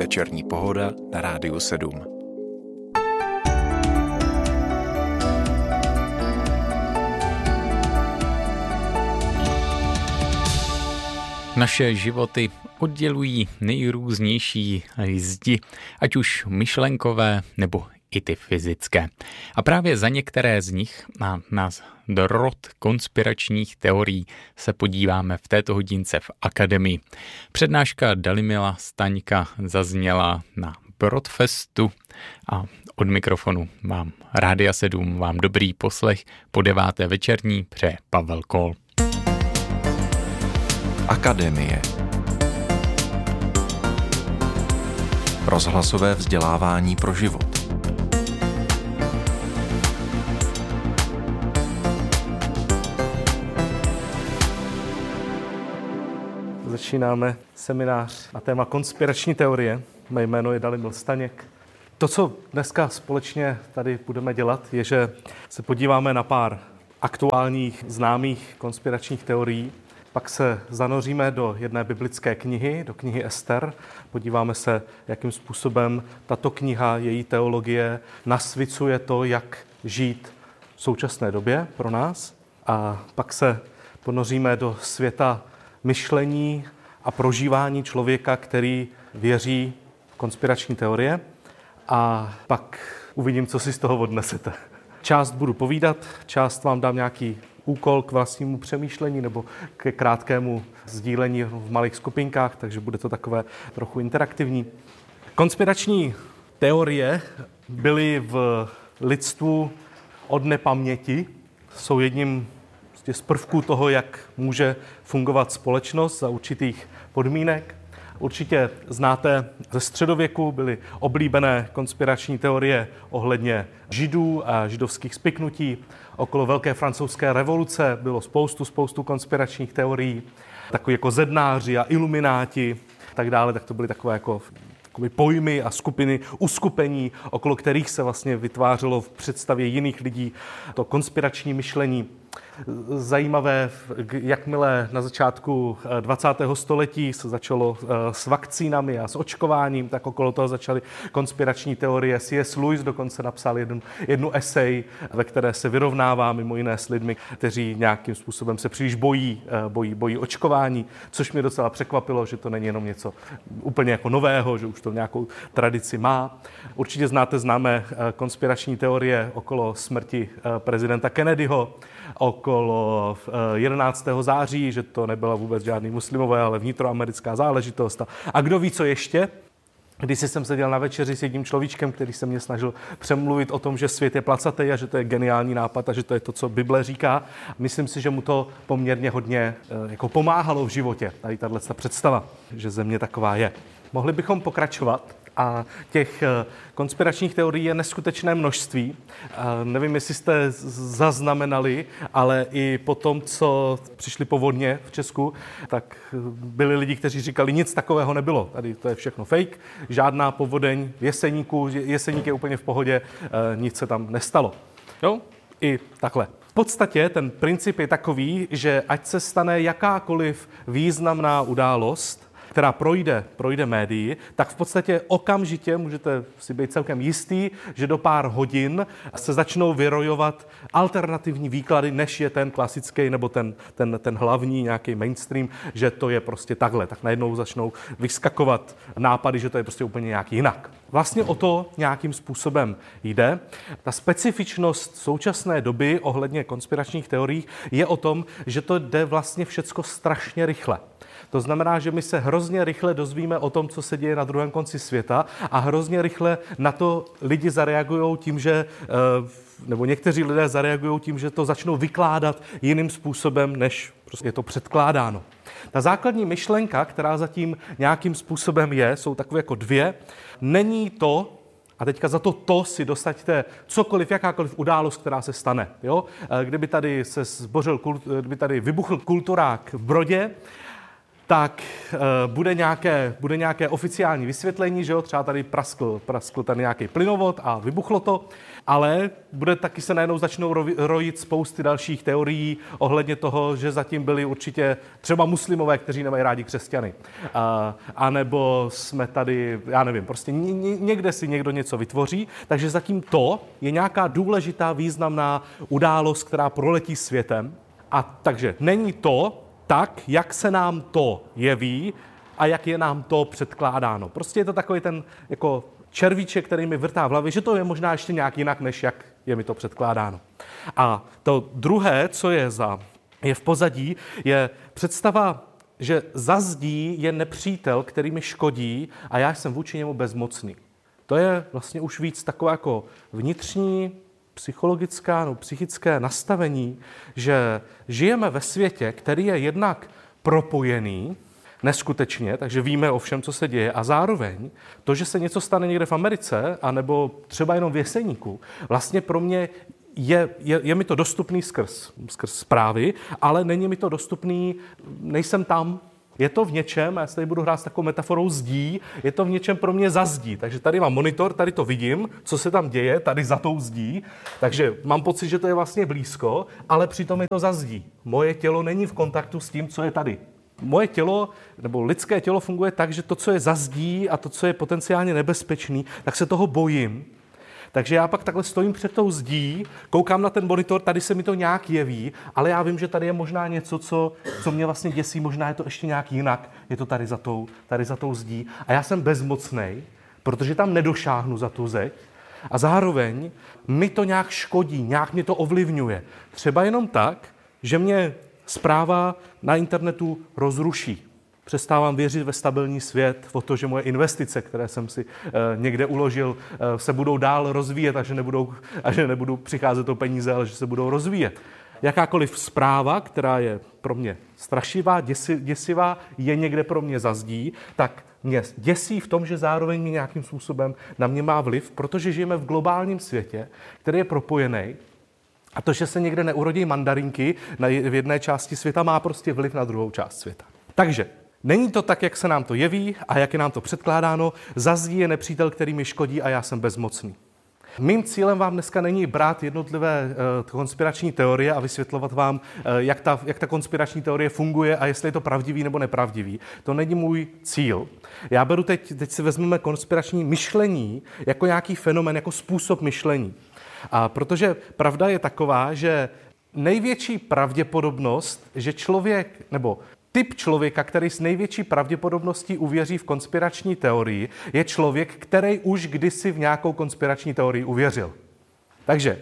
Večerní pohoda na Rádiu 7. Naše životy oddělují nejrůznější zdi, ať už myšlenkové nebo i ty fyzické. A právě za některé z nich na drot konspiračních teorií se podíváme v této hodince v Akademii. Přednáška Dalimila Staňka zazněla na Brodfestu a od mikrofonu vám Rádia 7 vám dobrý poslech po 9. večerní přeje Pavel Kol. Akademie. Rozhlasové vzdělávání pro život. Začínáme seminář na téma konspirační teorie. Mé jméno je Dalimil Staněk. To, co dneska společně tady budeme dělat, je, že se podíváme na pár aktuálních známých konspiračních teorií. Pak se zanoříme do jedné biblické knihy, do knihy Ester. Podíváme se, jakým způsobem tato kniha, její teologie nasvěcuje to, jak žít v současné době pro nás. A pak se ponoříme do světa myšlení a prožívání člověka, který věří v konspirační teorie. A pak uvidím, co si z toho odnesete. Část budu povídat, část vám dám nějaký úkol k vlastnímu přemýšlení nebo ke krátkému sdílení v malých skupinkách, takže bude to takové trochu interaktivní. Konspirační teorie byly v lidstvu od nepaměti, jsou jedním z prvků toho, jak může fungovat společnost za určitých podmínek. Určitě znáte, ze středověku byly oblíbené konspirační teorie ohledně Židů a židovských spiknutí. Okolo Velké francouzské revoluce bylo spoustu konspiračních teorií, takový jako zednáři a ilumináti a tak dále, tak to byly takové pojmy a skupiny, uskupení, okolo kterých se vlastně vytvářelo v představě jiných lidí to konspirační myšlení. Zajímavé, jakmile na začátku 20. století se začalo s vakcínami a s očkováním, tak okolo toho začaly konspirační teorie. C.S. Lewis dokonce napsal jednu esej, ve které se vyrovnává mimo jiné s lidmi, kteří nějakým způsobem se příliš bojí očkování, což mě docela překvapilo, že to není jenom něco úplně jako nového, že už to nějakou tradici má. Určitě známe konspirační teorie okolo smrti prezidenta Kennedyho, okolo 11. září, že to nebyla vůbec žádný muslimové, ale vnitroamerická záležitost. A kdo ví, co ještě? Když jsem seděl na večeři s jedním človíčkem, který se mě snažil přemluvit o tom, že svět je placatý a že to je geniální nápad a že to je to, co Bible říká. Myslím si, že mu to poměrně hodně jako pomáhalo v životě, tady tato představa, že země taková je. Mohli bychom pokračovat. A těch konspiračních teorií je neskutečné množství. Nevím, jestli jste zaznamenali, ale i po tom, co přišly povodně v Česku, tak byli lidi, kteří říkali, nic takového nebylo. Tady to je všechno fake, žádná povodeň v Jeseníku, Jeseník je úplně v pohodě, nic se tam nestalo. Jo? I takhle. V podstatě ten princip je takový, že ať se stane jakákoliv významná událost, která projde médii, tak v podstatě okamžitě můžete si být celkem jistý, že do pár hodin se začnou vyrojovat alternativní výklady, než je ten klasický nebo ten hlavní nějaký mainstream, že to je prostě takhle. Tak najednou začnou vyskakovat nápady, že to je prostě úplně nějak jinak. Vlastně o to nějakým způsobem jde. Ta specifičnost současné doby ohledně konspiračních teorií je o tom, že to jde vlastně všecko strašně rychle. To znamená, že my se hrozně rychle dozvíme o tom, co se děje na druhém konci světa a hrozně rychle na to lidi zareagují tím, že, nebo někteří lidé zareagují tím, že to začnou vykládat jiným způsobem, než prostě je to předkládáno. Ta základní myšlenka, která zatím nějakým způsobem je, jsou takové jako dvě. Není to, a teďka za to si dosaďte cokoliv, jakákoliv událost, která se stane. Jo? Kdyby tady vybuchl kulturák v Brodě, tak bude nějaké oficiální vysvětlení, že jo, třeba tady praskl tady nějaký plynovod a vybuchlo to, ale taky se najednou začnou rojit spousty dalších teorií ohledně toho, že zatím byli určitě třeba muslimové, kteří nemají rádi křesťany. A nebo jsme tady, já nevím, prostě někde si někdo něco vytvoří, takže zatím to je nějaká důležitá, významná událost, která proletí světem. A takže není to tak, jak se nám to jeví a jak je nám to předkládáno. Prostě je to takový ten jako červíček, který mi vrtá v hlavě, že to je možná ještě nějak jinak, než jak je mi to předkládáno. A to druhé, co je v pozadí, je představa, že za zdí je nepřítel, který mi škodí a já jsem vůči němu bezmocný. To je vlastně už víc takové jako vnitřní, psychologická nebo psychické nastavení, že žijeme ve světě, který je jednak propojený, neskutečně, takže víme o všem, co se děje a zároveň to, že se něco stane někde v Americe anebo třeba jenom v Jeseníku, vlastně pro mě je mi to dostupný skrz zprávy, ale není mi to dostupný, nejsem tam. Je to v něčem, já se tady budu hrát s takovou metaforou zdí, je to v něčem pro mě za zdí. Takže tady mám monitor, tady to vidím, co se tam děje, tady za tou zdí. Takže mám pocit, že to je vlastně blízko, ale přitom je to za zdí. Moje tělo není v kontaktu s tím, co je tady. Moje tělo, nebo lidské tělo funguje tak, že to, co je za zdí a to, co je potenciálně nebezpečný, tak se toho bojím. Takže já pak takhle stojím před tou zdí, koukám na ten monitor, tady se mi to nějak jeví, ale já vím, že tady je možná něco, co mě vlastně děsí, možná je to ještě nějak jinak, je to tady za tou zdí. A já jsem bezmocnej, protože tam nedošáhnu za tu zeď a zároveň mi to nějak škodí, nějak mě to ovlivňuje. Třeba jenom tak, že mě zpráva na internetu rozruší. Přestávám věřit ve stabilní svět, o to, že moje investice, které jsem si někde uložil, se budou dál rozvíjet a že nebudu přicházet o peníze, ale že se budou rozvíjet. Jakákoliv zpráva, která je pro mě strašivá, děsivá, je někde pro mě za zdí, tak mě děsí v tom, že zároveň mě nějakým způsobem na mě má vliv, protože žijeme v globálním světě, který je propojený. A to, že se někde neurodí mandarinky v jedné části světa, má prostě vliv na druhou část světa. Takže není to tak, jak se nám to jeví a jak je nám to předkládáno. Za zdí je nepřítel, který mi škodí a já jsem bezmocný. Mým cílem vám dneska není brát jednotlivé konspirační teorie a vysvětlovat vám, jak ta konspirační teorie funguje a jestli je to pravdivý nebo nepravdivý. To není můj cíl. Já beru teď si vezmeme konspirační myšlení jako nějaký fenomén, jako způsob myšlení. A protože pravda je taková, že největší pravděpodobnost, že člověk, nebo typ člověka, který s největší pravděpodobností uvěří v konspirační teorii, je člověk, který už kdysi v nějakou konspirační teorii uvěřil. Takže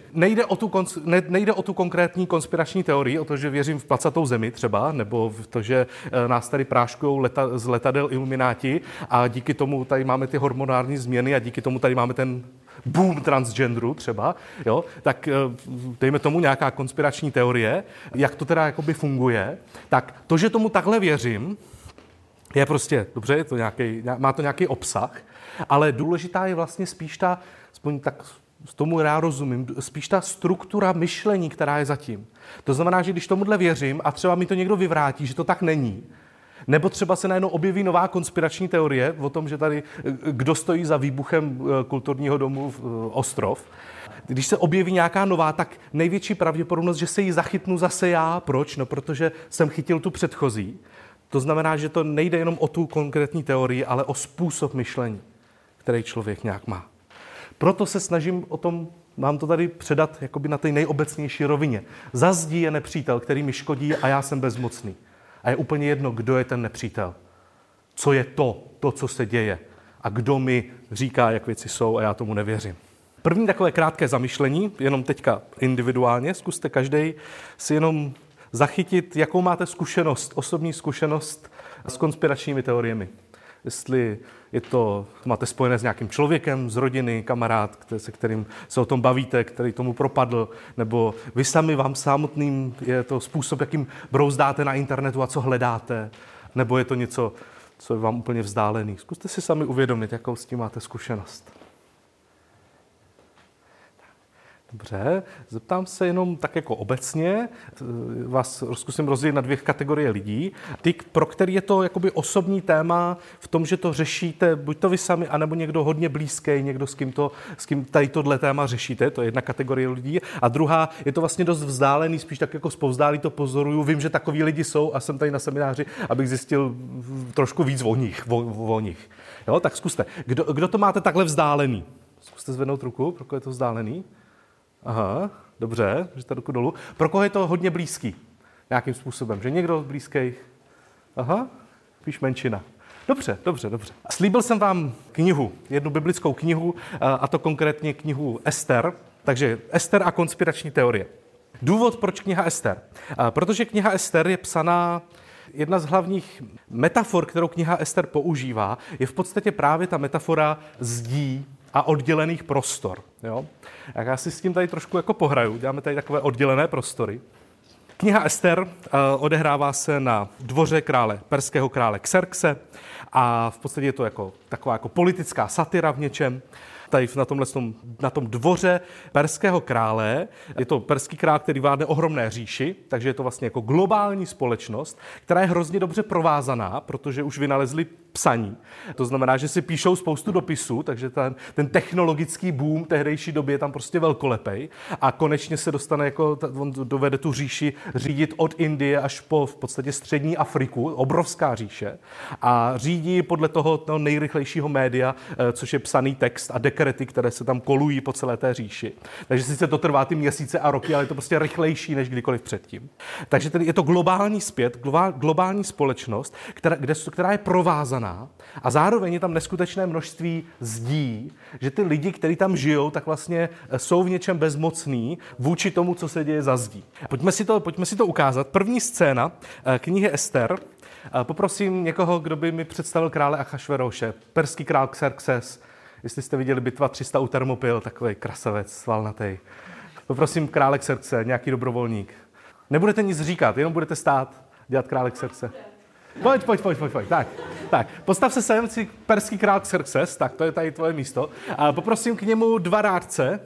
nejde o tu konkrétní konspirační teorii, o to, že věřím v placatou zemi třeba, nebo v to, že nás tady práškujou z letadel ilumináti a díky tomu tady máme ty hormonální změny a díky tomu tady máme ten boom transgenderu třeba, jo? Tak dejme tomu nějaká konspirační teorie, jak to teda jakoby funguje, tak to, že tomu takhle věřím, je prostě, dobře, je to má to nějaký obsah, ale důležitá je vlastně spíš ta, aspoň tak tomu já rozumím, spíš ta struktura myšlení, která je zatím. To znamená, že když tomuhle věřím a třeba mi to někdo vyvrátí, že to tak není, nebo třeba se najednou objeví nová konspirační teorie o tom, že tady kdo stojí za výbuchem kulturního domu Ostrov. Když se objeví nějaká nová, tak největší pravděpodobnost, že se jí zachytnu zase já. Proč? No, protože jsem chytil tu předchozí. To znamená, že to nejde jenom o tu konkrétní teorii, ale o způsob myšlení, který člověk nějak má. Proto se snažím o tom, mám to tady předat jakoby na té nejobecnější rovině. Za zdí je nepřítel, který mi škodí a já jsem bezmocný. A je úplně jedno, kdo je ten nepřítel. Co je to, co se děje. A kdo mi říká, jak věci jsou a já tomu nevěřím. První takové krátké zamyšlení, jenom teďka individuálně, zkuste každej si jenom zachytit, jakou máte zkušenost, osobní zkušenost s konspiračními teoriemi. Jestli máte spojené s nějakým člověkem z rodiny, kamarád, se kterým se o tom bavíte, který tomu propadl, nebo vy sami vám samotným je to způsob, jakým brouzdáte na internetu a co hledáte, nebo je to něco, co je vám úplně vzdálený. Zkuste si sami uvědomit, jakou s tím máte zkušenost. Dobře, zeptám se jenom tak jako obecně, vás zkusím rozdělit na 2 kategorie lidí. Ty, pro který je to jakoby osobní téma v tom, že to řešíte, buď to vy sami, anebo někdo hodně blízký, někdo s kým tady tohle téma řešíte, to je jedna kategorie lidí. A druhá, je to vlastně dost vzdálený, spíš tak jako zpovzdálí to pozoruju. Vím, že takový lidi jsou a jsem tady na semináři, abych zjistil trošku víc o nich. Jo, tak zkuste. Kdo to máte takhle vzdálený? Zkuste zvednout ruku, pro koho je to vzdálený. Aha, dobře, že ta ruku dolů. Pro koho je to hodně blízký? Nějakým způsobem, že někdo blízký? Aha, spíš menšina. Dobře. A slíbil jsem vám knihu, jednu biblickou knihu, a to konkrétně knihu Ester. Takže Ester a konspirační teorie. Důvod, proč kniha Ester? Protože kniha Ester je psaná, jedna z hlavních metafor, kterou kniha Ester používá, je v podstatě právě ta metafora zdí a oddělených prostor. Jo? Jak já si s tím tady trošku jako pohraju, děláme tady takové oddělené prostory. Kniha Ester odehrává se na dvoře perského krále Xerxe a v podstatě je to jako taková jako politická satira v něčem. Tady na tom dvoře perského krále, je to perský král, který vládne ohromné říši, takže je to vlastně jako globální společnost, která je hrozně dobře provázaná, protože už vynalezli psaní. To znamená, že si píšou spoustu dopisů, takže ten technologický boom tehdejší doby je tam prostě velkolepej a konečně se dostane on dovede tu říši řídit od Indie až po v podstatě střední Afriku, obrovská říše, a řídí podle toho nejrychlejšího média, což je psaný text a dekrety, které se tam kolují po celé té říši. Takže sice to trvá ty měsíce a roky, ale je to prostě rychlejší než kdykoliv předtím. Takže tedy je to globální společnost, která je provázaná a zároveň je tam neskutečné množství zdí, že ty lidi, kteří tam žijou, tak vlastně jsou v něčem bezmocní vůči tomu, co se děje za zdí. Pojďme si to ukázat. První scéna knihy Ester. Poprosím někoho, kdo by mi představil krále Achašveroše, perský král Xerxes. Jestli jste viděli Bitva 300 u Termopil, takový krasavec, svalnatej. Poprosím krále Xerxe, nějaký dobrovolník. Nebudete nic říkat, jenom budete stát, dělat krále Xerxe. Pojď. Tak, postav se sem, perský král Xerxes, tak to je tady tvoje místo. A poprosím k němu 2 rádce,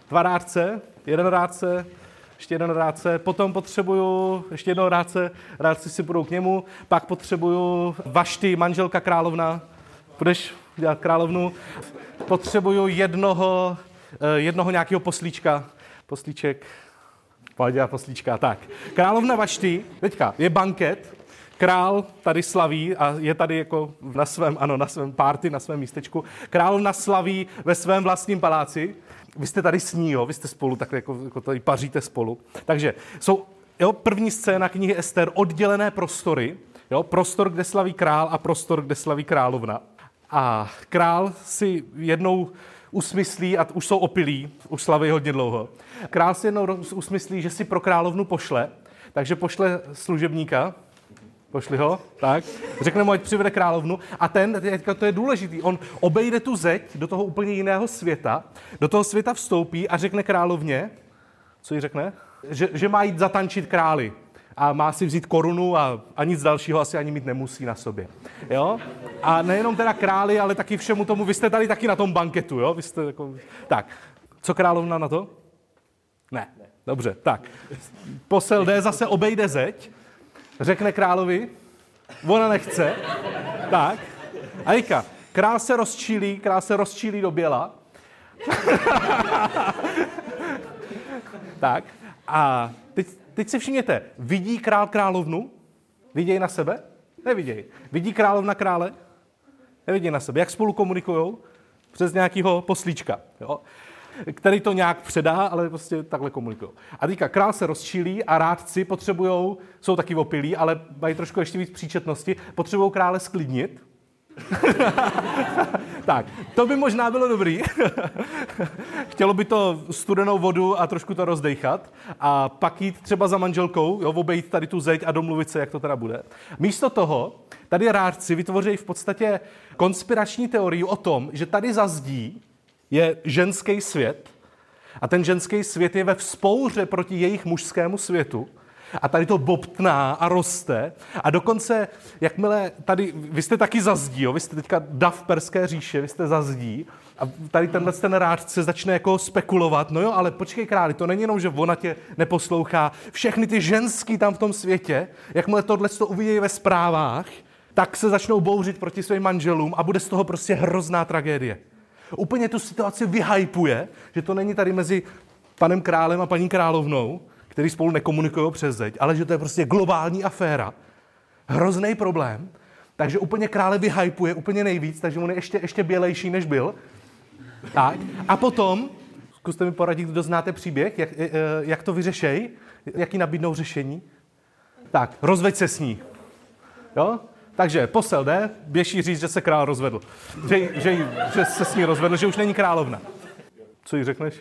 jeden rádce, ještě jeden rádce, potom potřebuju ještě jednoho rádci si půjdou k němu, pak potřebuju Vašty, manželka královna, budeš dělat královnu, potřebuju jednoho nějakého poslíček, pojď dělat poslíčka, tak. Královna Vašty, teďka je banket, král tady slaví a je tady jako na svém party, na svém místečku. Královna slaví ve svém vlastním paláci. Vy jste tady s ní, jo? Vy jste spolu, takhle jako tady paříte spolu. Takže jsou první scéna knihy Ester, oddělené prostory. Jo? Prostor, kde slaví král a prostor, kde slaví královna. A král si jednou usmyslí, a už jsou opilí, už slaví hodně dlouho. Král si jednou usmyslí, že si pro královnu pošle, takže pošle služebníka, pošli ho, tak, řekne mu, ať přivede královnu a to je důležitý, on obejde tu zeď do toho úplně jiného světa, do toho světa vstoupí a řekne královně, co jí řekne? Že má jít zatančit králi a má si vzít korunu a nic dalšího asi ani mít nemusí na sobě, jo? A nejenom teda králi, ale taky všemu tomu, vy jste tady taky na tom banketu, jo? Vy jste jako... Tak, co královna na to? Ne. Dobře, tak. Posel jde, zase obejde zeď, řekne královi, ona nechce, tak, a říká, král se rozčílí do běla, tak, a teď si všimněte, vidí král královnu? Vidějí na sebe? Nevidějí. Vidí královna krále? Nevidějí na sebe. Jak spolu komunikujou? Přes nějakého poslíčka, jo? Který to nějak předá, ale prostě takhle komunikují. A teďka král se rozčílí a rádci jsou taky opilí, ale mají trošku ještě víc příčetnosti, potřebují krále sklidnit. Tak, to by možná bylo dobrý. Chtělo by to studenou vodu a trošku to rozdejchat a pak jít třeba za manželkou, jo, obejít tady tu zeď a domluvit se, jak to teda bude. Místo toho tady rádci vytvoří v podstatě konspirační teorii o tom, že tady za zdí je ženský svět a ten ženský svět je ve vzpouře proti jejich mužskému světu A tady to bobtná a roste. A dokonce, jakmile tady, vy jste taky za zdí, jo? Vy jste teďka dav perské říše, vy jste za zdí. A tady ten rádce začne jako spekulovat, no jo, ale počkej králi, to není jenom, že ona tě neposlouchá. Všechny ty ženský tam v tom světě, jakmile tohle to uvidí ve zprávách, tak se začnou bouřit proti svým manželům a bude z toho prostě hrozná tragédie. Úplně tu situaci vyhypuje, že to není tady mezi panem králem a paní královnou, který spolu nekomunikují přes zeď, ale že to je prostě globální aféra. Hrozný problém. Takže úplně krále vyhypuje úplně nejvíc, takže on je ještě bělejší, než byl. Tak. A potom, zkuste mi poradit, kdo znáte příběh, jak to vyřešej, jaký nabídnou řešení. Tak, rozveď se s ní. Jo? Takže posel jde, běží říct, že se král rozvedl. Že se s ní rozvedl, že už není královna. Co jí řekneš?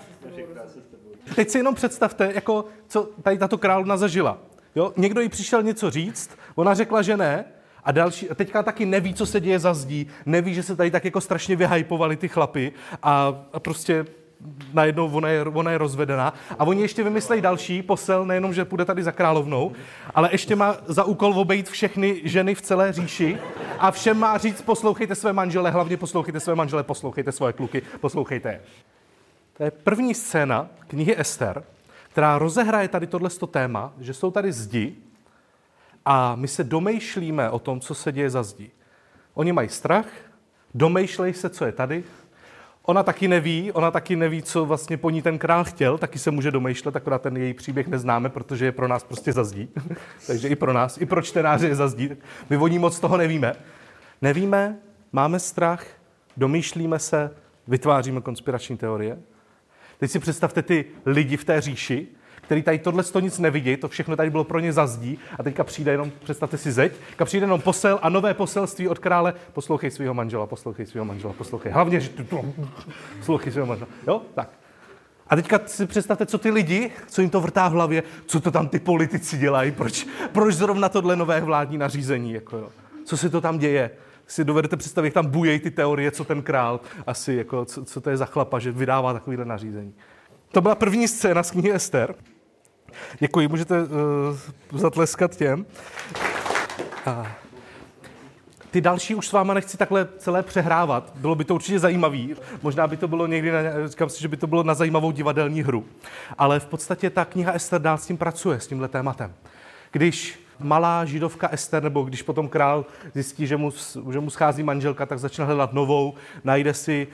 Teď si jenom představte, jako, co tady tato královna zažila. Jo? Někdo jí přišel něco říct, ona řekla, že ne, a teďka taky neví, co se děje za zdí, neví, že se tady tak jako strašně vyhypovali ty chlapy a prostě najednou ona je rozvedená. A oni ještě vymyslejí další posel, nejenom, že půjde tady za královnou, ale ještě má za úkol obejít všechny ženy v celé říši a všem má říct, poslouchejte své manžele, hlavně poslouchejte své manžele, poslouchejte svoje kluky, poslouchejte je. To je první scéna knihy Ester, která rozehraje tady tohleto téma, že jsou tady zdi a my se domýšlíme o tom, co se děje za zdí. Oni mají strach, domýšlej se, co je tady. Ona taky neví, co vlastně po ní ten král chtěl, taky se může domýšlet, akorát ten její příběh neznáme, protože je pro nás prostě za zdí. Takže i pro nás, i pro čtenáře je za zdí. My o ní moc toho nevíme. Nevíme, máme strach, domýšlíme se, vytváříme konspirační teorie. Teď si představte ty lidi v té říši, který tady tohle nic nevidí, to všechno tady bylo pro ně za zdí a teďka přijde jenom, představte si zeď, přijde jenom posel a nové poselství od krále, poslouchej svého manžela, poslouchej. Hlavně, že poslouchej svého manžela. Jo? Tak. A teďka si představte, co ty lidi, co jim to vrtá v hlavě, co to tam ty politici dělají, proč zrovna tohle nové vládní nařízení, jako jo. Co se to tam děje? Si dovedete představit, jak tam bujejí ty teorie, co ten král asi, jako, co to je za chlapa, že vydává takovýhle nařízení. To byla první scéna z knihy Ester. Děkuji, můžete zatleskat těm. Ty další už s váma nechci takhle celé přehrávat. Bylo by to určitě zajímavý. Možná by to bylo někdy, říkám si, že by to bylo na zajímavou divadelní hru. Ale v podstatě ta kniha Ester dál s tím pracuje, s tímhle tématem. Když malá židovka Ester, nebo když potom král zjistí, že mu schází manželka, tak začne hledat novou, najde si,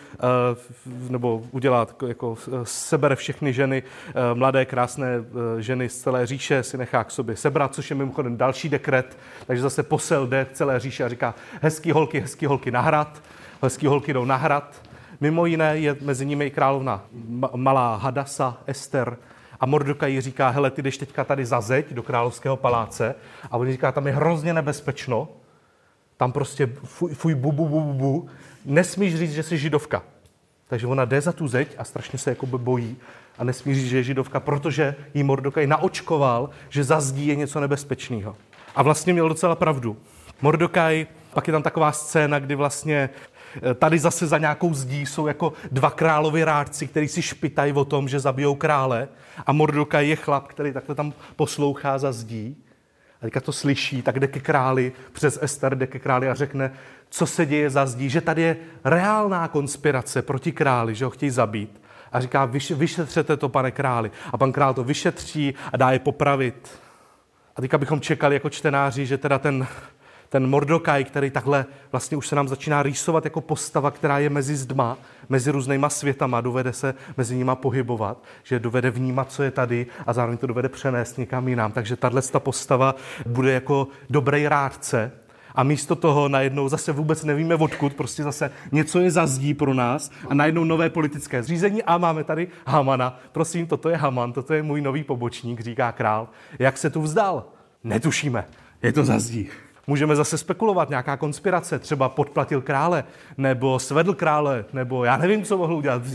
nebo udělá, jako sebere všechny ženy, mladé, krásné ženy z celé říše si nechá k sobě sebrat, což je mimochodem další dekret, takže zase posel jde v celé říše a říká, hezký holky na hrad, hezký holky jdou na hrad. Mimo jiné je mezi nimi i královna malá Hadasa, Ester, a Mordokaj říká, hele, ty jdeš teďka tady za zeď do královského paláce a on říká, tam je hrozně nebezpečno, tam prostě fuj, bu, nesmíš říct, že jsi židovka. Takže ona jde za tu zeď a strašně se jakoby bojí a nesmí říct, že je židovka, protože jí Mordokaj naočkoval, že za zdí je něco nebezpečného. A vlastně měl docela pravdu. Mordokaj, pak je tam taková scéna, kdy vlastně tady zase za nějakou zdí jsou jako dva královi rádci, kteří si špitají o tom, že zabijou krále a Mordokaj je chlap, který takhle tam poslouchá za zdí a teďka to slyší, tak jde ke králi, přes Ester jde ke králi a řekne, co se děje za zdí, že tady je reálná konspirace proti králi, že ho chtějí zabít. A říká, vyšetřete to, pane králi. A pan král to vyšetří a dá je popravit. A teďka bychom čekali jako čtenáři, že teda ten Mordokaj, který takhle vlastně už se nám začíná rýsovat jako postava, která je mezi zdma, mezi různýma světama, dovede se mezi nima pohybovat, že dovede vnímat, co je tady a zároveň to dovede přenést někam jinam. Takže tato postava bude jako dobrý rádce a místo toho najednou zase vůbec nevíme odkud, prostě zase něco je za zdí pro nás a najednou nové politické zřízení a máme tady Hamana. Prosím, toto je Haman, toto je můj nový pobočník, říká král. Jak se tu vzdal? Netušíme, je to za zdí. Můžeme zase spekulovat, nějaká konspirace, třeba podplatil krále, nebo svedl krále, nebo já nevím, co mohl udělat.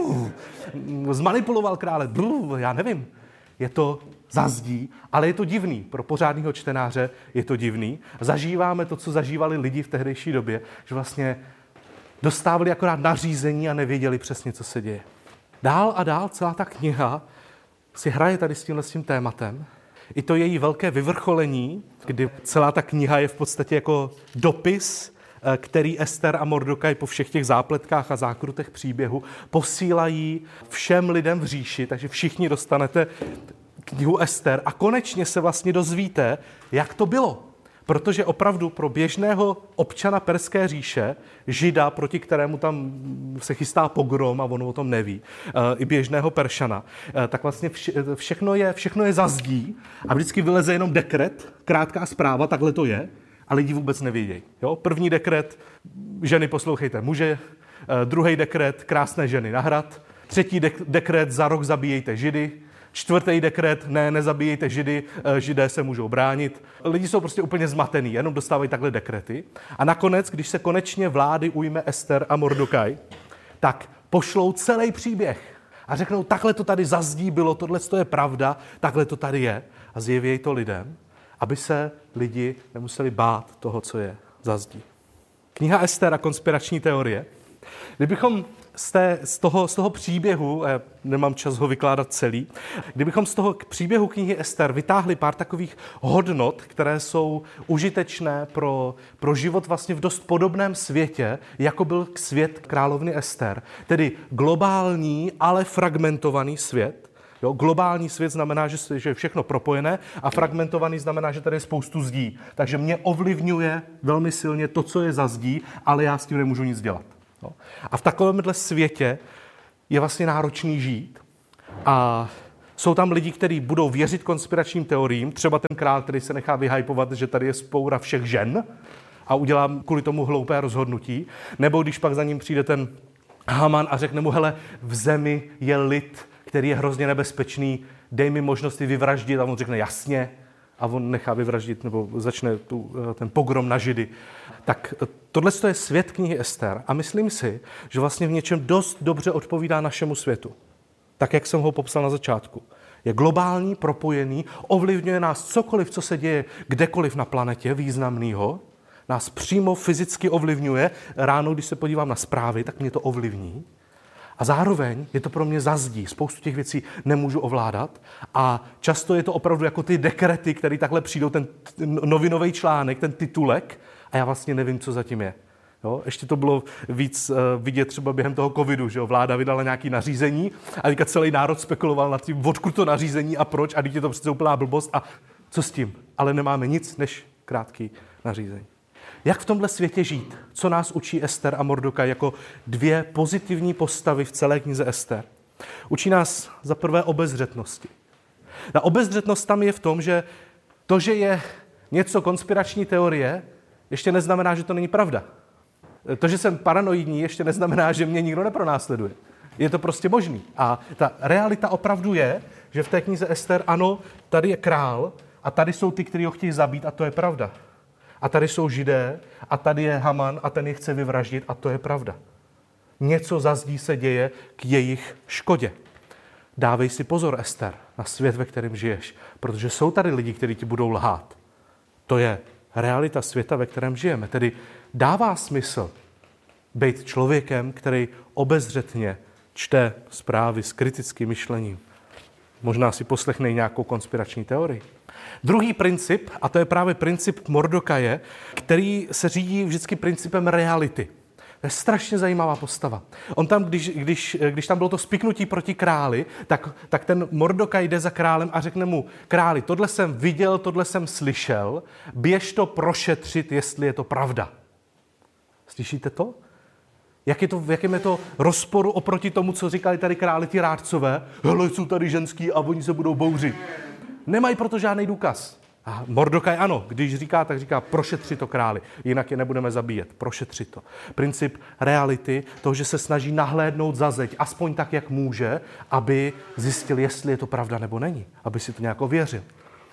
Zmanipuloval krále, já nevím. Je to za zdí, ale je to divný. Pro pořádného čtenáře je to divný. Zažíváme to, co zažívali lidi v tehdejší době, že vlastně dostávali akorát nařízení a nevěděli přesně, co se děje. Dál a dál celá ta kniha si hraje tady s tím tématem. i to její velké vyvrcholení, kdy celá ta kniha je v podstatě jako dopis, který Ester a Mordokaj po všech těch zápletkách a zákrutech příběhu posílají všem lidem v říši, takže všichni dostanete knihu Ester a konečně se vlastně dozvíte, jak to bylo. Protože opravdu pro běžného občana Perské říše, Žida, proti kterému tam se chystá pogrom a on o tom neví, i běžného Peršana, tak vlastně všechno je za zdí a vždycky vyleze jenom dekret, krátká zpráva, takhle to je, a lidi vůbec nevědějí. Jo? První dekret, ženy poslouchejte muže, druhý dekret, krásné ženy na hrad, třetí dekret, za rok zabíjejte Židy, čtvrtý dekret, nezabíjejte Židy, Židé se můžou bránit. Lidi jsou prostě úplně zmatený, jenom dostávají takhle dekrety. A nakonec, když se konečně vlády ujme Ester a Mordokaj, tak pošlou celý příběh a řeknou, takhle to tady zazdí bylo, tohle to je pravda, takhle to tady je. A zjevějí to lidem, aby se lidi nemuseli bát toho, co je zazdí. Kniha Ester a konspirační teorie. Kdybychom z toho příběhu, nemám čas ho vykládat celý, kdybychom z toho příběhu knihy Ester vytáhli pár takových hodnot, které jsou užitečné pro život vlastně v dost podobném světě, jako byl svět královny Ester, tedy globální, ale fragmentovaný svět. Jo, globální svět znamená, že je všechno propojené a fragmentovaný znamená, že tady je spoustu zdí. Takže mě ovlivňuje velmi silně to, co je za zdí, ale já s tím nemůžu nic dělat. No. A v takovémhle světě je vlastně náročný žít. A jsou tam lidi, kteří budou věřit konspiračním teoriím, třeba ten král, který se nechá vyhypovat, že tady je spoura všech žen a udělá kvůli tomu hloupé rozhodnutí, nebo když pak za ním přijde ten Haman a řekne mu, hele, v zemi je lid, který je hrozně nebezpečný, dej mi možnosti vyvraždit, a on řekne jasně, a on nechá vyvraždit, nebo začne ten pogrom na Židy. Tak tohle je svět knihy Ester a myslím si, že vlastně v něčem dost dobře odpovídá našemu světu. Tak, jak jsem ho popsal na začátku. Je globální, propojený, ovlivňuje nás cokoliv, co se děje kdekoliv na planetě významného, nás přímo fyzicky ovlivňuje. Ráno, když se podívám na zprávy, tak mě to ovlivní. A zároveň je to pro mě zazdí. Spoustu těch věcí nemůžu ovládat. A často je to opravdu jako ty dekrety, které takhle přijdou, ten novinový článek, ten titulek, a já vlastně nevím, co zatím je. Jo? Ještě to bylo víc vidět třeba během toho covidu, že jo? Vláda vydala nějaké nařízení a teďka celý národ spekuloval nad tím, odkud to nařízení a proč, a teď je to přece úplná blbost a co s tím. Ale nemáme nic než krátký nařízení. Jak v tomhle světě žít? Co nás učí Ester a Mordokaj jako dvě pozitivní postavy v celé knize Ester? Učí nás za prvé obezřetnosti. Ta obezřetnost tam je v tom, že to, že je něco konspirační teorie, ještě neznamená, že to není pravda. To, že jsem paranoidní, ještě neznamená, že mě nikdo nepronásleduje. Je to prostě možný. A ta realita opravdu je, že v té knize Ester, ano, tady je král a tady jsou ty, kteří ho chtějí zabít, a to je pravda. A tady jsou Židé a tady je Haman a ten je chce vyvraždit, a to je pravda. Něco za zdí se děje k jejich škodě. Dávej si pozor, Ester, na svět, ve kterém žiješ, protože jsou tady lidi, kteří ti budou lhát. To je realita světa, ve kterém žijeme. Tedy dává smysl být člověkem, který obezřetně čte zprávy s kritickým myšlením. Možná si poslechne nějakou konspirační teorii. Druhý princip, a to je právě princip Mordokaje, který se řídí vždycky principem reality. To je strašně zajímavá postava. On tam, když tam bylo to spiknutí proti králi, tak ten Mordokaj jde za králem a řekne mu, králi, tohle jsem viděl, tohle jsem slyšel, běž to prošetřit, jestli je to pravda. Slyšíte to? V jakém je to rozporu oproti tomu, co říkali tady králi ti rádcové? Hele, jsou tady ženský a oni se budou bouřit. Nemají proto žádný důkaz. A Mordokaj ano, když říká, tak říká, prošetři to králi, jinak je nebudeme zabíjet, prošetři to. Princip reality, toho, že se snaží nahlédnout za zeď, aspoň tak, jak může, aby zjistil, jestli je to pravda nebo není, aby si to nějak ověřil.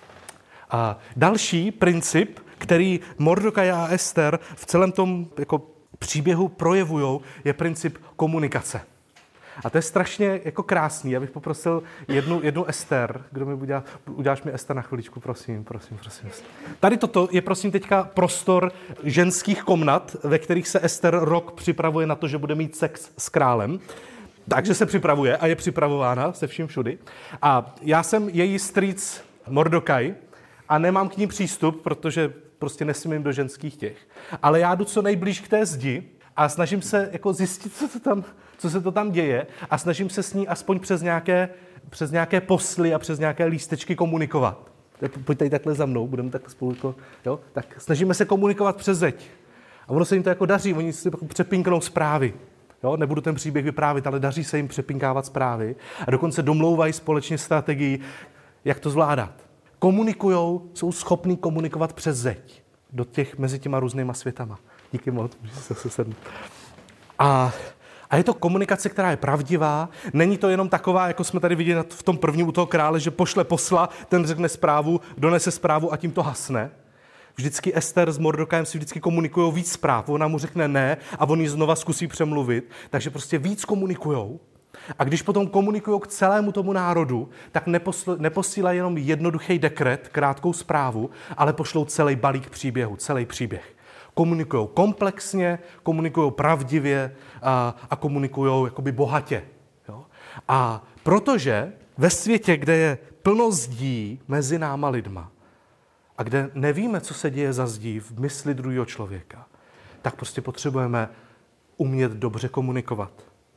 A další princip, který Mordokaj a Ester v celém tom jako příběhu projevujou, je princip komunikace. A to je strašně jako krásný. Já bych poprosil jednu Ester. Kdo mi uděláš mi Ester na chviličku, prosím. Tady toto je prosím teďka prostor ženských komnat, ve kterých se Ester rok připravuje na to, že bude mít sex s králem. Takže se připravuje a je připravována se vším všudy. A já jsem její strýc Mordokaj a nemám k ní přístup, protože prostě nesmím do ženských těch. Ale já jdu co nejblíž k té zdi a snažím se jako zjistit, co se to tam děje a snažím se s ní aspoň přes nějaké posly a přes nějaké lístečky komunikovat. Pojď tady takhle za mnou, budeme takhle spolu, jo? Tak snažíme se komunikovat přes zeď. A ono se jim to jako daří, oni si přepinknou zprávy. Jo? Nebudu ten příběh vyprávět, ale daří se jim přepinkávat zprávy a dokonce domlouvají společně strategii, jak to zvládat. Komunikujou, jsou schopní komunikovat přes zeď mezi těma různýma světama. Díky moc, můžu se sednout. A je to komunikace, která je pravdivá. Není to jenom taková, jako jsme tady viděli v tom prvním u toho krále, že pošle posla, ten řekne zprávu, donese zprávu a tím to hasne. Vždycky Ester s Mordokajem si vždycky komunikují víc zpráv. Ona mu řekne ne a on ji znova zkusí přemluvit. Takže prostě víc komunikujou. A když potom komunikují k celému tomu národu, tak neposílají jenom jednoduchý dekret, krátkou zprávu, ale pošlou celý balík příběhu, celý příběh. Komunikují komplexně, komunikují pravdivě a komunikují jakoby bohatě. Jo? A protože ve světě, kde je plno zdí mezi náma lidma a kde nevíme, co se děje za zdí v mysli druhého člověka, tak prostě potřebujeme umět dobře komunikovat.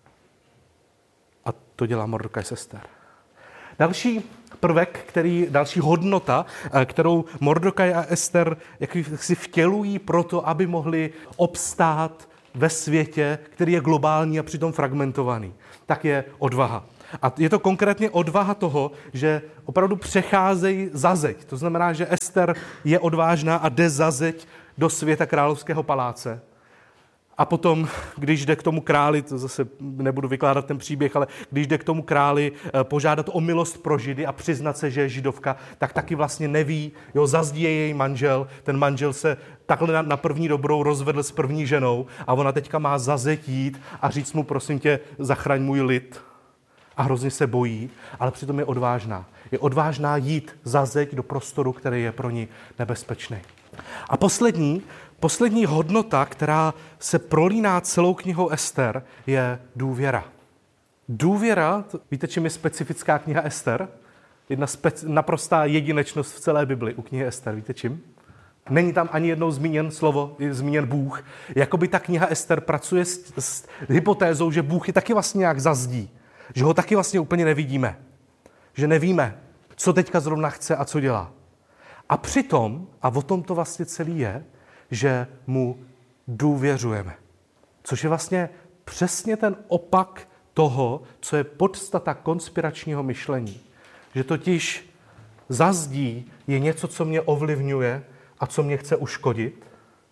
A to dělá Mordokaj s Ester. Další prvek, další hodnota, kterou Mordokaj a Ester si vtělují proto, aby mohli obstát ve světě, který je globální a přitom fragmentovaný, tak je odvaha. A je to konkrétně odvaha toho, že opravdu přecházejí za zeď. To znamená, že Ester je odvážná a jde za zeď do světa královského paláce. A potom, když jde k tomu králi, to zase nebudu vykládat ten příběh, ale když jde k tomu králi požádat o milost pro Židy a přiznat se, že je židovka, tak taky vlastně neví, zazdí je její manžel, ten manžel se takhle na první dobrou rozvedl s první ženou a ona teďka má za zeď jít a říct mu, prosím tě, zachraň můj lid. A hrozně se bojí, ale přitom je odvážná. Je odvážná jít za zeď do prostoru, který je pro ní nebezpečný. A poslední hodnota, která se prolíná celou knihou Ester, je důvěra. Důvěra, víte, čím je specifická kniha Ester? Jedna naprostá jedinečnost v celé Bibli u knihy Ester, víte čím? Není tam ani jednou zmíněn Bůh. Jakoby ta kniha Ester pracuje s hypotézou, že Bůh je taky vlastně nějak zazdí. Že ho taky vlastně úplně nevidíme. Že nevíme, co teďka zrovna chce a co dělá. A přitom, a o tom to vlastně celý je, že mu důvěřujeme. Což je vlastně přesně ten opak toho, co je podstata konspiračního myšlení. Že totiž zazdí je něco, co mě ovlivňuje a co mě chce uškodit.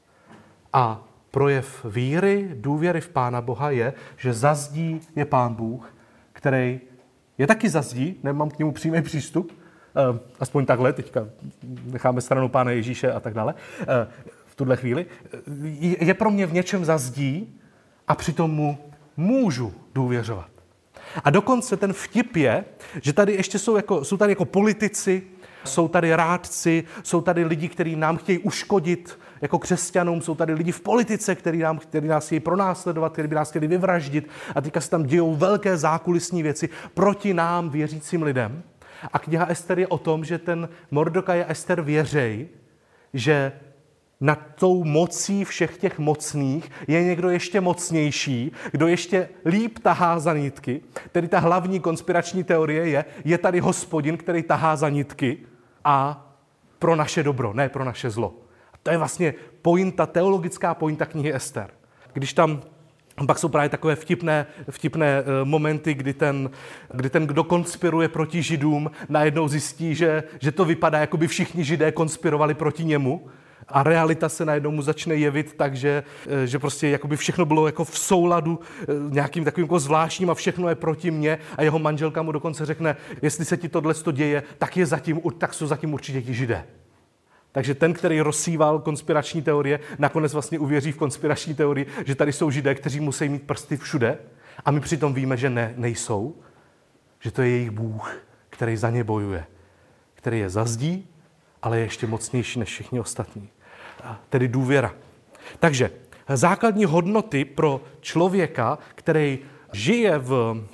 A projev víry, důvěry v Pána Boha je, že zazdí je Pán Bůh, který je taky zazdí, nemám k němu přímý přístup, aspoň takhle, teďka necháme stranou Pána Ježíše a tak dále, v tuhle chvíli, je pro mě v něčem zazdí a přitom mu můžu důvěřovat. A dokonce ten vtip je, že tady ještě jsou tady jako politici, jsou tady rádci, jsou tady lidi, kteří nám chtějí uškodit jako křesťanům, jsou tady lidi v politice, kteří nás chtějí pronásledovat, kteří by nás chtěli vyvraždit a teďka se tam dějou velké zákulisní věci proti nám věřícím lidem. A kniha Ester je o tom, že ten Mordokaj a Ester věří, že nad tou mocí všech těch mocných je někdo ještě mocnější, kdo ještě líp tahá za nitky. Tedy ta hlavní konspirační teorie je tady Hospodin, který tahá za nitky a pro naše dobro, ne pro naše zlo. A to je vlastně teologická pointa knihy Ester. Když tam pak jsou právě takové vtipné momenty, kdy ten, kdo konspiruje proti Židům, najednou zjistí, že to vypadá, jako by všichni Židé konspirovali proti němu. A realita se najednou mu začne jevit tak, že prostě jakoby všechno bylo jako v souladu nějakým takovým jako zvláštním a všechno je proti mně. A jeho manželka mu dokonce řekne, jestli se ti tohleto děje, tak jsou zatím určitě ti Židé. Takže ten, který rozsíval konspirační teorie, nakonec vlastně uvěří v konspirační teorii, že tady jsou Židé, kteří musí mít prsty všude. A my přitom víme, že nejsou. Že to je jejich Bůh, který za ně bojuje. Který je zazdí, ale je ještě mocnější než všichni ostatní. Tedy důvěra. Takže základní hodnoty pro člověka, který žije v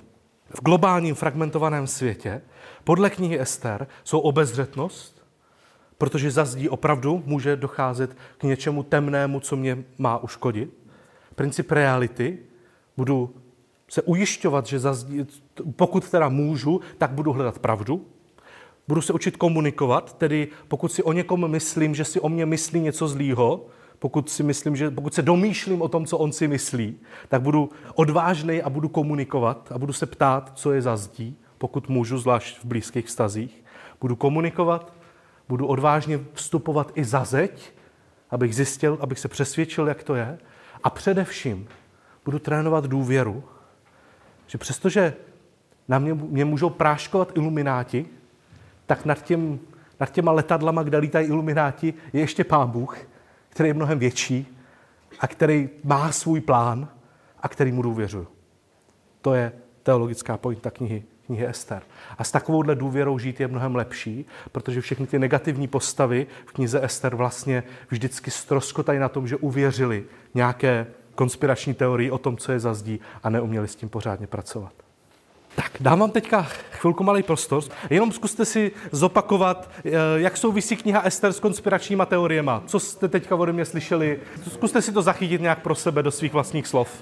v globálním fragmentovaném světě podle knihy Ester jsou obezřetnost, protože za zdí opravdu může docházet k něčemu temnému, co mě má uškodit. Princip reality, budu se ujišťovat, že za zdí, pokud teda můžu, tak budu hledat pravdu. Budu se učit komunikovat, tedy pokud si o někom myslím, že si o mě myslí něco zlýho, pokud se domýšlím o tom, co on si myslí, tak budu odvážnej a budu komunikovat a budu se ptát, co je za zdí, pokud můžu, zvlášť v blízkých vztazích. Budu komunikovat, budu odvážně vstupovat i za zeď, abych zjistil, abych se přesvědčil, jak to je. A především budu trénovat důvěru, že přestože na mě můžou práškovat ilumináti, tak nad těma letadlama, kde lítají ilumináti, je ještě Pán Bůh, který je mnohem větší a který má svůj plán a který mu důvěřuju. To je teologická pointa knihy Ester. A s takovouhle důvěrou žít je mnohem lepší, protože všechny ty negativní postavy v knize Ester vlastně vždycky ztroskotají na tom, že uvěřili nějaké konspirační teorii o tom, co je za zdí a neuměli s tím pořádně pracovat. Tak, dám vám teďka chvilku malý prostor. Jenom zkuste si zopakovat, jak souvisí kniha Ester s konspiračníma teoriema. Co jste teďka ode mě slyšeli? Zkuste si to zachytit nějak pro sebe do svých vlastních slov.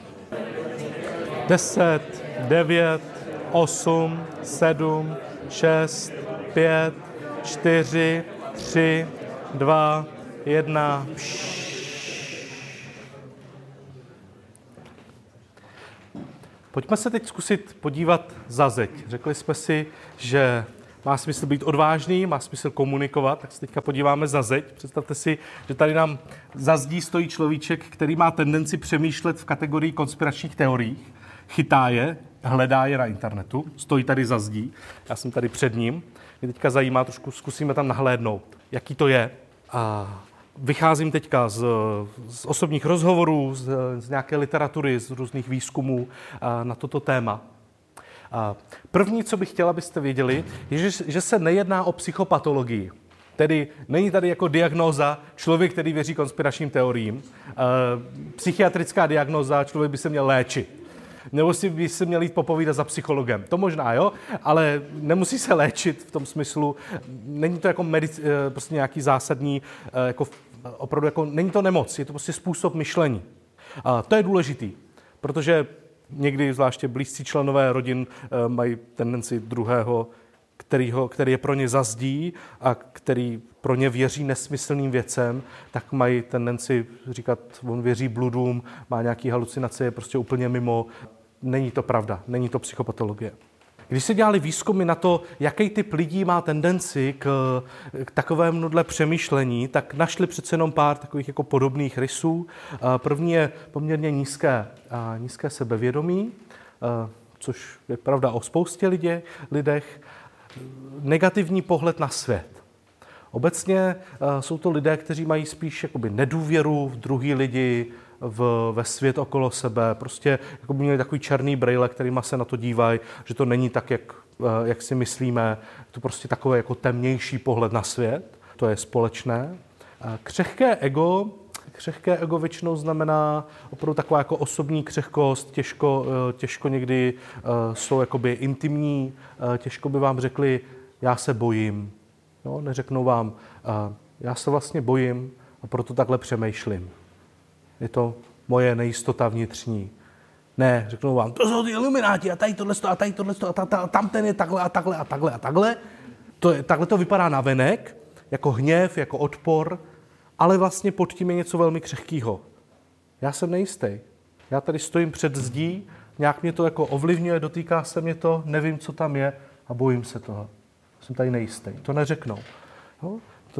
10, 9, 8, 7, 6, 5, 4, 3, 2, 1. Pojďme se teď zkusit podívat za zeď. Řekli jsme si, že má smysl být odvážný, má smysl komunikovat, tak se teďka podíváme za zeď. Představte si, že tady nám za zdí stojí človíček, který má tendenci přemýšlet v kategorii konspiračních teorií. Chytá je, hledá je na internetu, stojí tady za zdí. Já jsem tady před ním. Mě teďka zajímá, trošku zkusíme tam nahlédnout, jaký to je. A vycházím teďka z osobních rozhovorů, z nějaké literatury, z různých výzkumů na toto téma. První, co bych chtěla, abyste věděli, je, že se nejedná o psychopatologii. Tedy není tady jako diagnóza člověk, který věří konspiračním teoriím. Psychiatrická diagnóza, člověk by se měl léčit. Nebo by se měl jít popovídat za psychologem. To možná, jo, ale nemusí se léčit v tom smyslu. Není to jako prostě nějaký zásadní, jako opravdu jako, není to nemoc, je to prostě způsob myšlení. A to je důležitý, protože někdy zvláště blízcí členové rodin mají tendenci druhého, který je pro ně za zdí a který pro ně věří nesmyslným věcem, tak mají tendenci říkat, on věří bludům, má nějaký halucinace, je prostě úplně mimo. Není to pravda, není to psychopatologie. Když se dělali výzkumy na to, jaký typ lidí má tendenci k takovémhle přemýšlení, tak našli přece jenom pár takových jako podobných rysů. První je poměrně nízké sebevědomí, což je pravda o spoustě lidech. Negativní pohled na svět. Obecně jsou to lidé, kteří mají spíš jakoby nedůvěru v druhý lidi, ve svět okolo sebe. Prostě jako by měli takový černý brejle, kterýma se na to dívají, že to není tak, jak si myslíme. Je to prostě takový jako temnější pohled na svět. To je společné. Křehké ego většinou znamená opravdu taková jako osobní křehkost, těžko někdy jsou jakoby intimní, těžko by vám řekli, já se bojím. No, neřeknou vám, já se vlastně bojím a proto takhle přemýšlím. Je to moje nejistota vnitřní. Ne, řeknou vám, to jsou ty ilumináti a tady tohleto a tam ten je takhle a takhle a takhle a takhle. Takhle to vypadá navenek, jako hněv, jako odpor, ale vlastně pod tím je něco velmi křehkého. Já jsem nejistý. Já tady stojím před zdí, nějak mě to jako ovlivňuje, dotýká se mě to, nevím, co tam je a bojím se toho. Jsem tady nejistý. To neřeknou. No,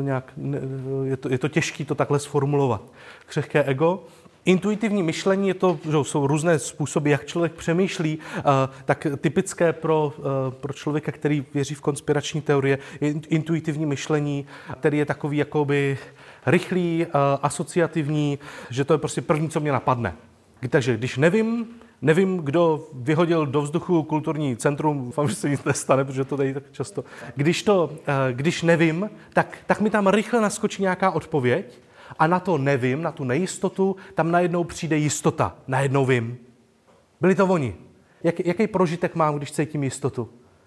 je to těžké to takhle sformulovat. Křehké ego. Intuitivní myšlení, jsou různé způsoby, jak člověk přemýšlí, tak typické pro člověka, který věří v konspirační teorie, je intuitivní myšlení, který je takový jakoby rychlý, asociativní, že to je prostě první, co mě napadne. Takže když nevím, kdo vyhodil do vzduchu kulturní centrum, doufám, že se nic nestane, protože to tady tak často. Když nevím, tak mi tam rychle naskočí nějaká odpověď a na to nevím, na tu nejistotu, tam najednou přijde jistota. Najednou vím. Byli to oni. Jaký prožitek mám, když cítím jistotu?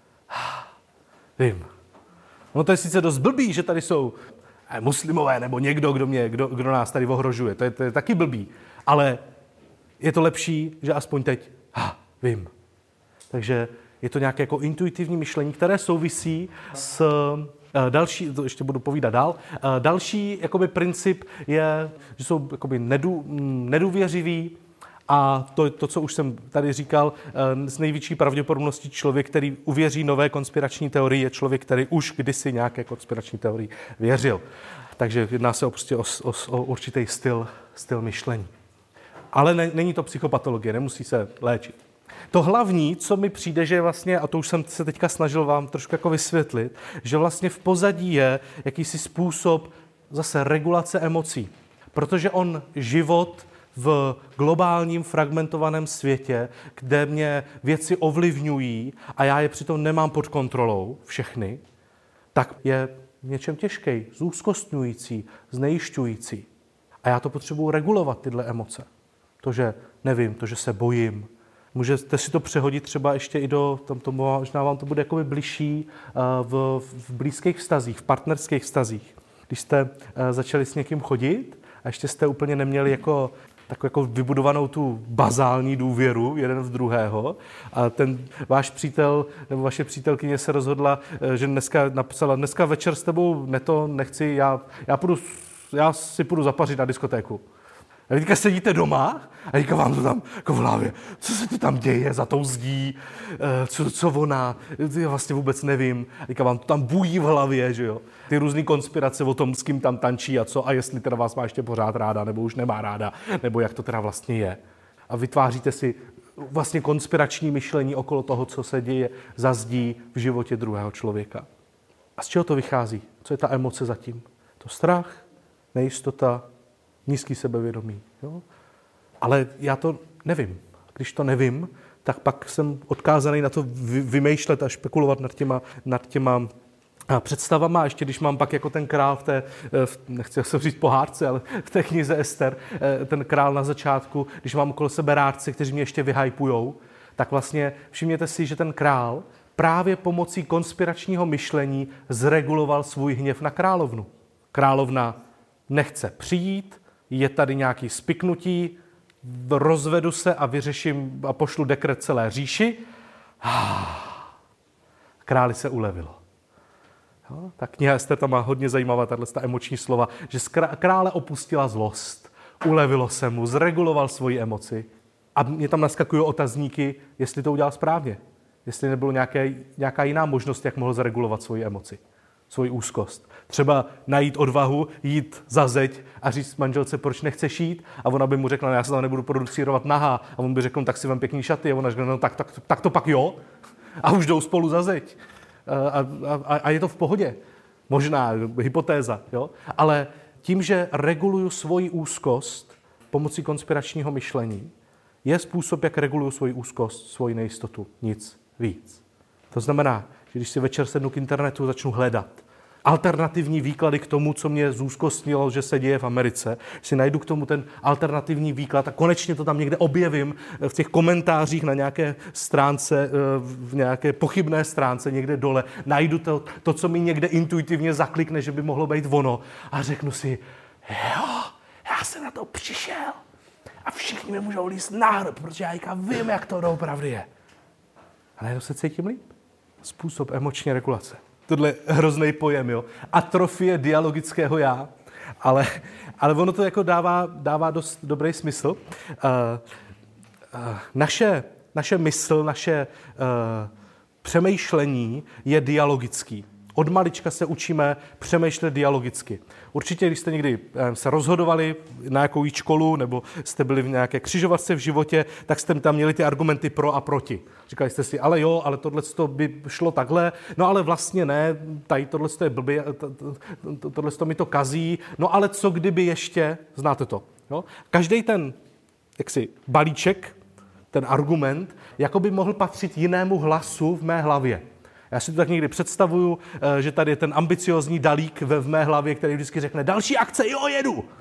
Vím. No to je sice dost blbý, že tady jsou muslimové nebo někdo, kdo nás tady ohrožuje. To je taky blbý. Ale je to lepší, že aspoň teď vím. Takže je to nějaké jako intuitivní myšlení, které souvisí s další, to ještě budu povídat dál. Další jakoby princip je, že jsou jakoby nedůvěřiví a to, co už jsem tady říkal, s největší pravděpodobností člověk, který uvěří nové konspirační teorii, je člověk, který už kdysi nějaké konspirační teorii věřil. Takže jedná se prostě o určitý styl myšlení. Ale není to psychopatologie, nemusí se léčit. To hlavní, co mi přijde, že vlastně, a to už jsem se teďka snažil vám trošku jako vysvětlit, že vlastně v pozadí je jakýsi způsob zase regulace emocí. Protože život v globálním fragmentovaném světě, kde mě věci ovlivňují a já je přitom nemám pod kontrolou, všechny, tak je něčem těžký, zúzkostňující, znejišťující. A já to potřebuji regulovat, tyhle emoce. To, že nevím, to, že se bojím. Můžete si to přehodit třeba ještě i možná vám to bude jakoby bližší v blízkých vztazích, v partnerských vztazích. Když jste začali s někým chodit a ještě jste úplně neměli takovou jako vybudovanou tu bazální důvěru jeden v druhého a ten váš přítel nebo vaše přítelkyně se rozhodla, že dneska večer s tebou nechci, já si půjdu zapařit na diskotéku. A teďka sedíte doma a teďka vám to tam jako v hlavě, co se to tam děje za tou zdí, co ona, já vlastně vůbec nevím. A teďka vám to tam bují v hlavě, že jo. Ty různý konspirace o tom, s kým tam tančí a co, a jestli teda vás má ještě pořád ráda, nebo už nemá ráda, nebo jak to teda vlastně je. A vytváříte si vlastně konspirační myšlení okolo toho, co se děje za zdí v životě druhého člověka. A z čeho to vychází? Co je ta emoce zatím? To strach, nejistota, nízký sebevědomí. Jo? Ale já to nevím. Když to nevím, tak pak jsem odkázaný na to vymýšlet a špekulovat nad těma představama. A ještě když mám pak jako ten král nechci se říct pohádce, ale v té knize Ester, ten král na začátku, když mám okolo sebe rádce, kteří mě ještě vyhypujou, tak vlastně všimněte si, že ten král právě pomocí konspiračního myšlení zreguloval svůj hněv na královnu. Královna nechce přijít, je tady nějaký spiknutí, rozvedu se a vyřeším a pošlu dekret celé říši. Králi se ulevilo. Jo? Ta kniha Ester tam má hodně zajímavá tato emoční slova, že krále opustila zlost, ulevilo se mu, zreguloval svoji emoci a mě tam naskakují otazníky, jestli to udělal správně, jestli nebylo nějaká jiná možnost, jak mohl zregulovat svoji emoci, svoji úzkost. Třeba najít odvahu, jít za zeď a říct manželce, proč nechceš jít? A ona by mu řekla, já se tam nebudu producírovat nahá. A on by řekl, tak si vem pěkný šaty. A ona řekla, no tak to pak jo. A už jdou spolu za zeď. A je to v pohodě. Možná hypotéza. Jo? Ale tím, že reguluju svoji úzkost pomocí konspiračního myšlení, je způsob, jak reguluju svoji úzkost, svoji nejistotu. Nic víc. To znamená, že když si večer sednu k internetu, začnu hledat alternativní výklady k tomu, co mě zúzkostnilo, že se děje v Americe, si najdu k tomu ten alternativní výklad a konečně to tam někde objevím v těch komentářích na nějaké stránce, v nějaké pochybné stránce někde dole, najdu to, co mi někde intuitivně zaklikne, že by mohlo být ono a řeknu si, jo, já jsem na to přišel a všichni mi můžou líst na hrb, protože já vím, jak to doopravdy je. A najednou se cítím líp. Způsob emoční regulace. Tohle je hrozný pojem, jo. Atrofie dialogického já, ale ono to jako dává dost dobrý smysl. Naše mysl, naše přemýšlení je dialogický. Od malička se učíme přemýšlet dialogicky. Určitě, když jste někdy se rozhodovali na jakou jít školu, nebo jste byli v nějaké křižovatce v životě, tak jste tam měli ty argumenty pro a proti. Říkali jste si, ale jo, ale tohle by šlo takhle, no ale vlastně ne, tady tohle je blbě, tohle mi to kazí, no ale co kdyby ještě, znáte to, jo? Každý ten balíček, ten argument, jako by mohl patřit jinému hlasu v mé hlavě. Já si to tak někdy představuju, že tady je ten ambiciózní Dalík v mé hlavě, který vždycky řekne, další akce, jo, jedu.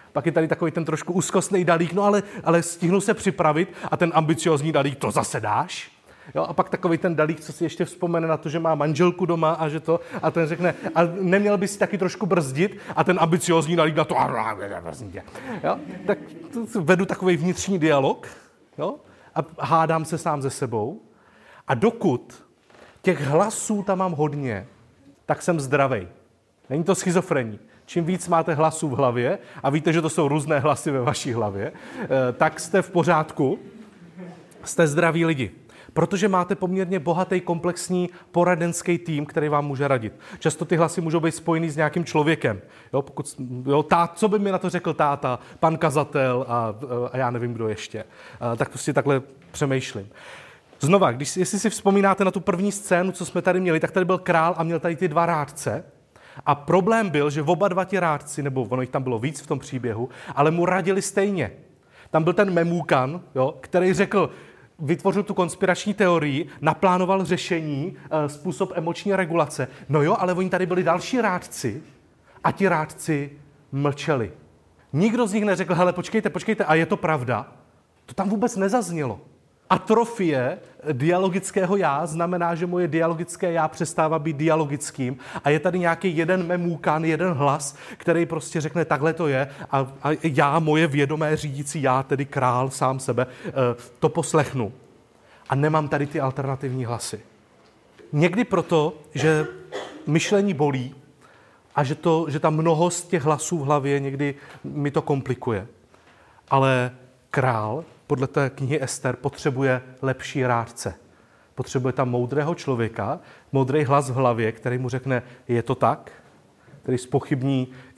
Pak je tady takový ten trošku úzkostný Dalík, no ale stihnu se připravit a ten ambiciózní Dalík, to zase dáš? Jo, a pak takový ten Dalík, co si ještě vzpomene na to, že má manželku doma a ten řekne, a neměl bys taky trošku brzdit a ten ambiciózní Dalík na to, jo, tak vedu takový vnitřní dialog, jo, a hádám se sám ze sebou a dokud těch hlasů tam mám hodně, tak jsem zdravej. Není to schizofrení. Čím víc máte hlasů v hlavě, a víte, že to jsou různé hlasy ve vaší hlavě, tak jste v pořádku, jste zdraví lidi. Protože máte poměrně bohatý, komplexní poradenský tým, který vám může radit. Často ty hlasy můžou být spojený s nějakým člověkem. Jo, co by mi na to řekl táta, pan kazatel a já nevím, kdo ještě. Tak prostě takhle přemýšlím. Znova, jestli si vzpomínáte na tu první scénu, co jsme tady měli, tak tady byl král a měl tady ty 2 rádce. A problém byl, že oba 2 ti rádci, nebo ono jich tam bylo víc v tom příběhu, ale mu radili stejně. Tam byl ten Memúkan, jo, který řekl, vytvořil tu konspirační teorii, naplánoval řešení, způsob emoční regulace. No jo, ale oni tady byli další rádci a ti rádci mlčeli. Nikdo z nich neřekl, hele, počkejte, a je to pravda? To tam vůbec nezaznělo. Atrofie dialogického já znamená, že moje dialogické já přestává být dialogickým a je tady nějaký jeden Memúkan, jeden hlas, který prostě řekne, takhle to je a já, moje vědomé řídící já, tedy král sám sebe, to poslechnu. A nemám tady ty alternativní hlasy. Někdy proto, že myšlení bolí a že ta mnohost těch hlasů v hlavě někdy mi to komplikuje. Ale král podle té knihy Ester potřebuje lepší rádce. Potřebuje tam moudrého člověka, moudrý hlas v hlavě, který mu řekne, je to tak, který zpochybní